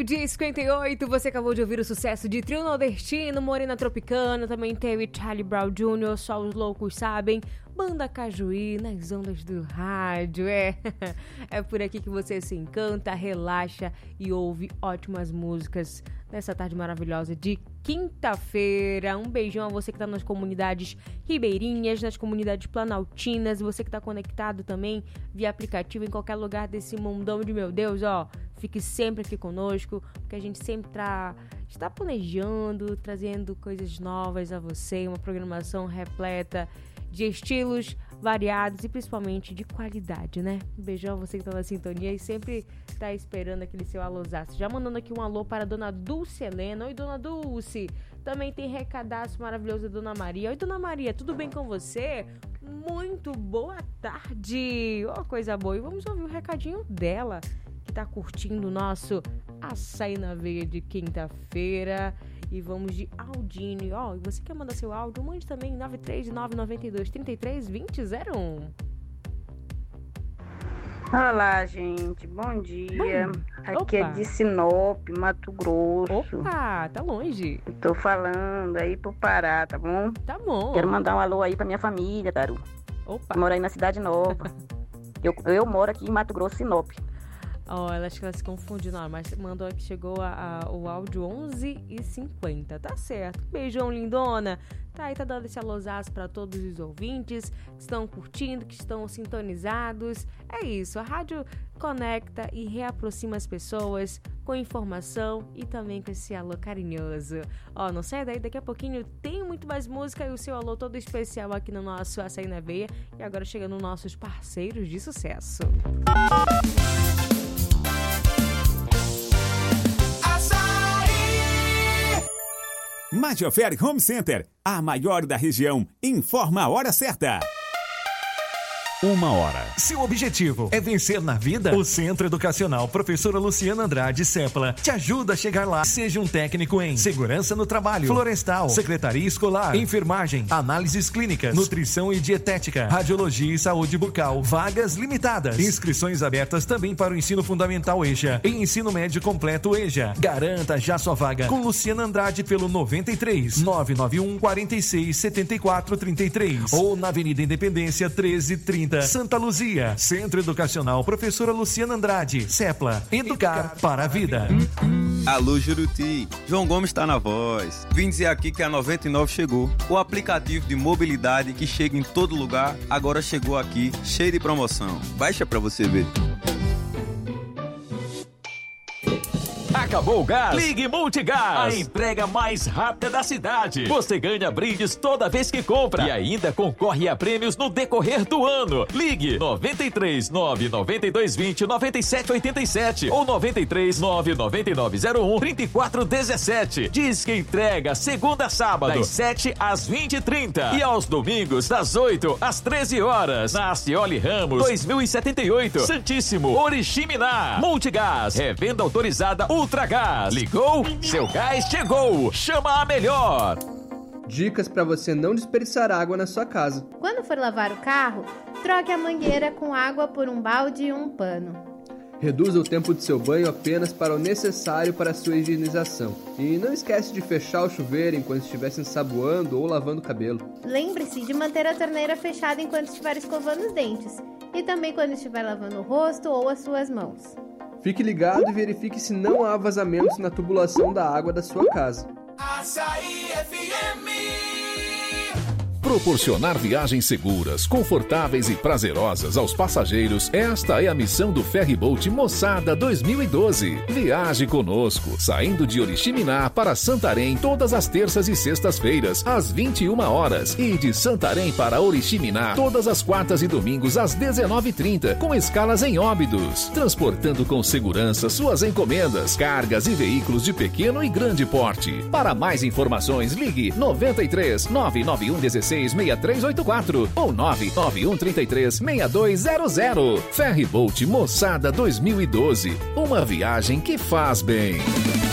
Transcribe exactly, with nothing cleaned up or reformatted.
meio-dia e cinquenta e oito, você acabou de ouvir o sucesso de Trio Nordestino, Morena Tropicana, também teve Charlie Brown Júnior, Só os Loucos Sabem, Banda Cajuí, nas ondas do rádio, é. É por aqui que você se encanta, relaxa e ouve ótimas músicas nessa tarde maravilhosa de quinta-feira. Um beijão a você que está nas comunidades ribeirinhas, nas comunidades planaltinas, você que está conectado também via aplicativo em qualquer lugar desse mundão de meu Deus, ó. Fique sempre aqui conosco, porque a gente sempre tá, está planejando, trazendo coisas novas a você, uma programação repleta de estilos variados e principalmente de qualidade, né? Um beijão a você que tá na sintonia e sempre tá esperando aquele seu alôzaço. Já mandando aqui um alô para a dona Dulce Helena. Oi, dona Dulce. Também tem recadaço maravilhoso da dona Maria. Oi, dona Maria, tudo bem com você? Muito boa tarde. Ó, oh, coisa boa. E vamos ouvir o recadinho dela, que tá curtindo o nosso Açaí na Veia de quinta-feira. E vamos de Aldine. Ó, oh, e você quer mandar seu áudio? Mande também nove três nove nove dois, três três dois zero zero um. Olá, gente. Bom dia. Bom, aqui opa. É de Sinop, Mato Grosso. Opa, tá longe. Tô falando aí pro Pará, tá bom? Tá bom. Quero mandar um alô aí pra minha família, Taru. Opa. Moro aí na Cidade Nova. eu, eu moro aqui em Mato Grosso, Sinop. Ó, oh, ela acho que ela se confundiu, não, mas mandou que chegou a, a, o áudio onze e cinquenta, tá certo. Beijão, lindona. Tá aí, tá dando esse alôzaço pra todos os ouvintes que estão curtindo, que estão sintonizados. É isso, a rádio conecta e reaproxima as pessoas com informação e também com esse alô carinhoso. Ó, não sai daí, daqui a pouquinho tem muito mais música e o seu alô todo especial aqui no nosso Açaí na Veia. E agora chega nos nossos parceiros de sucesso. Majoferi Home Center, a maior da região, informa a hora certa. Uma hora. Seu objetivo é vencer na vida? O Centro Educacional Professora Luciana Andrade Sepla te ajuda a chegar lá. Seja um técnico em segurança no trabalho, florestal, secretaria escolar, enfermagem, análises clínicas, nutrição e dietética, radiologia e saúde bucal. Vagas limitadas. Inscrições abertas também para o ensino fundamental E J A e ensino médio completo E J A. Garanta já sua vaga com Luciana Andrade pelo noventa e três, nove nove um, quarenta e seis, setenta e quatro, trinta e três ou na Avenida Independência treze trinta. Santa Luzia, Centro Educacional Professora Luciana Andrade, Sepla, educar para a vida. Alô, Juruti, João Gomes está na voz. Vim dizer aqui que a noventa e nove chegou. O aplicativo de mobilidade que chega em todo lugar, agora chegou aqui, cheio de promoção. Baixa pra você ver. Acabou o gás? Ligue Multigás, a entrega mais rápida da cidade. Você ganha brindes toda vez que compra e ainda concorre a prêmios no decorrer do ano. Ligue noventa e três, nove nove dois, vinte, noventa e sete oitenta e sete ou noventa e três, nove nove nove zero um, trinta e quatro dezessete. Diz que entrega segunda a sábado, das sete às vinte e trinta e aos domingos, das oito às treze horas. Na Acioli Ramos, dois mil e setenta e oito, Santíssimo, Oriximiná. Multigás, revenda autorizada Ultragás. Ligou? Seu gás chegou. Chama a melhor. Dicas para você não desperdiçar água na sua casa. Quando for lavar o carro, troque a mangueira com água por um balde e um pano. Reduza o tempo de seu banho apenas para o necessário para a sua higienização. E não esquece de fechar o chuveiro enquanto estiver se ensaboando ou lavando o cabelo. Lembre-se de manter a torneira fechada enquanto estiver escovando os dentes. E também quando estiver lavando o rosto ou as suas mãos. Fique ligado e verifique se não há vazamentos na tubulação da água da sua casa. Açaí F M. Proporcionar viagens seguras, confortáveis e prazerosas aos passageiros, esta é a missão do Ferryboat Moçada dois mil e doze. Viaje conosco, saindo de Oriximiná para Santarém todas as terças e sextas-feiras, às vinte e uma horas, e de Santarém para Oriximiná todas as quartas e domingos às dezenove e trinta, com escalas em Óbidos, transportando com segurança suas encomendas, cargas e veículos de pequeno e grande porte. Para mais informações, ligue noventa e três, nove nove um, dezesseis, seis três oito quatro ou nove nove um, trinta e três, seis dois zero zero. Ferryboat Moçada dois mil e doze. Uma viagem que faz bem.